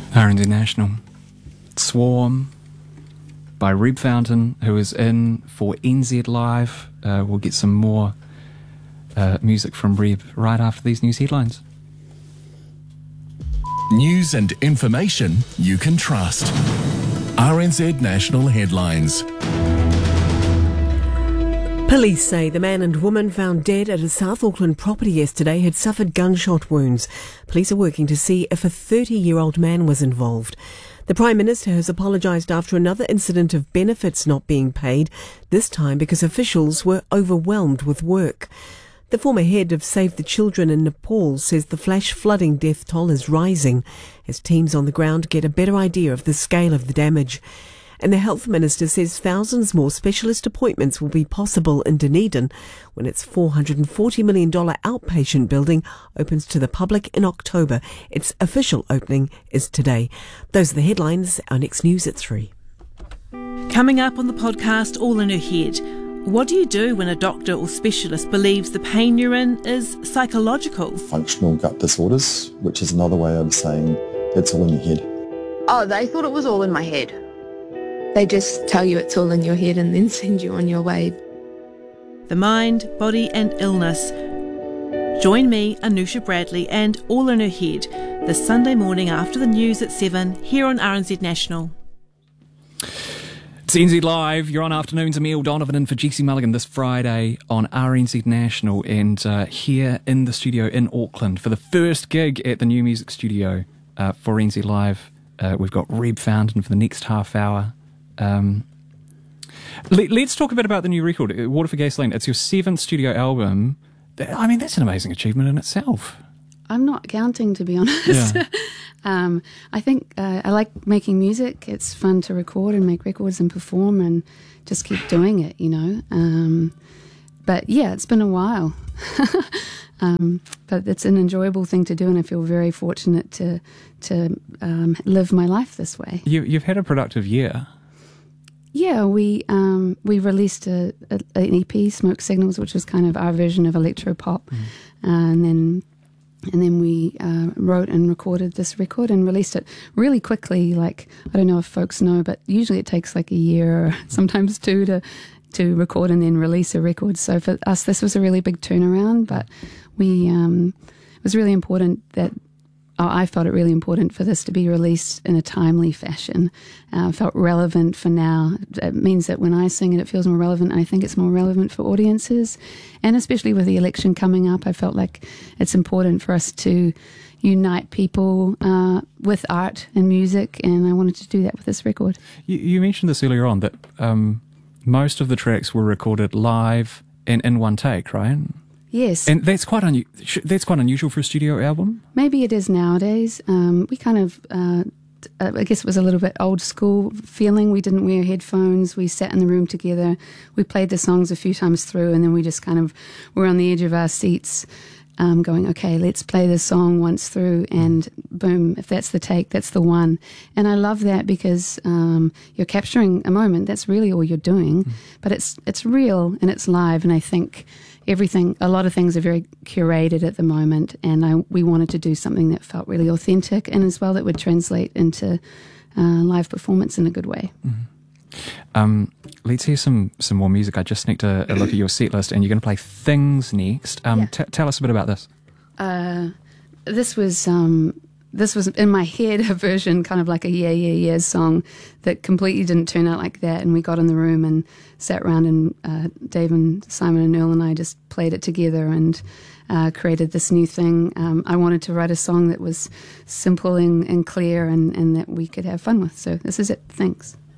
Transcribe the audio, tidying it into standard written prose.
RNZ National. Swarm by Reb Fountain, who is in for NZ Live. We'll get some more music from Reb right after these news headlines. News and information you can trust. RNZ National Headlines. Police say the man and woman found dead at a South Auckland property yesterday had suffered gunshot wounds. Police are working to see if a 30-year-old man was involved. The Prime Minister has apologised after another incident of benefits not being paid, this time because officials were overwhelmed with work. The former head of Save the Children in Nepal says the flash flooding death toll is rising as teams on the ground get a better idea of the scale of the damage. And the Health Minister says thousands more specialist appointments will be possible in Dunedin when its $440 million outpatient building opens to the public in October. Its official opening is today. Those are the headlines. Our next news at 3. Coming up on the podcast, All in Her Head. What do you do when a doctor or specialist believes the pain you're in is psychological? Functional gut disorders, which is another way of saying it's all in your head. Oh, they thought it was all in my head. They just tell you it's all in your head and then send you on your way. The mind, body and illness. Join me, Anusha Bradley, and All in Her Head this Sunday morning after the news at 7 here on RNZ National. It's NZ Live. You're on Afternoons. Emile Donovan in for Jessie Mulligan this Friday on RNZ National, and here in the studio in Auckland for the first gig at the New Music Studio for NZ Live. We've got Reb Fountain for the next half hour. Let's talk a bit about the new record, Water for Gasoline. It's your 7th studio album. I mean, that's an amazing achievement in itself. I'm not counting, to be honest. Yeah. I think I like making music. It's fun to record and make records and perform and just keep doing it, you know. But yeah, it's been a while. But it's an enjoyable thing to do, and I feel very fortunate to live my life this way. You've had a productive year. Yeah, we released an EP, Smoke Signals, which was kind of our version of electro-pop. And then we wrote and recorded this record and released it really quickly. Like, I don't know if folks know, but usually it takes like a year or sometimes 2 to record and then release a record. So for us, this was a really big turnaround, but it was really important that I felt it really important for this to be released in a timely fashion. Felt relevant for now. It means that when I sing it, it feels more relevant. I think it's more relevant for audiences. And especially with the election coming up, I felt like it's important for us to unite people with art and music, and I wanted to do that with this record. You mentioned this earlier on, that most of the tracks were recorded live and in one take, right? Yes. And that's quite unusual for a studio album? Maybe it is nowadays. We kind of, I guess it was a little bit old school feeling. We didn't wear headphones. We sat in the room together. We played the songs a few times through, and then we just kind of were on the edge of our seats going, okay, let's play this song once through, and boom, if that's the take, that's the one. And I love that because you're capturing a moment. That's really all you're doing. But it's real and it's live, and I think a lot of things are very curated at the moment, and we wanted to do something that felt really authentic and as well that would translate into live performance in a good way. Let's hear some more music. I just sneaked a look at your set list, and you're going to play Things next. Tell us a bit about this. This was in my head a version, kind of like a Yeah Yeah Yeah song that completely didn't turn out like that. And we got in the room and sat around, and Dave and Simon and Earl and I just played it together and created this new thing. I wanted to write a song that was simple and clear and that we could have fun with. So this is it. Thanks.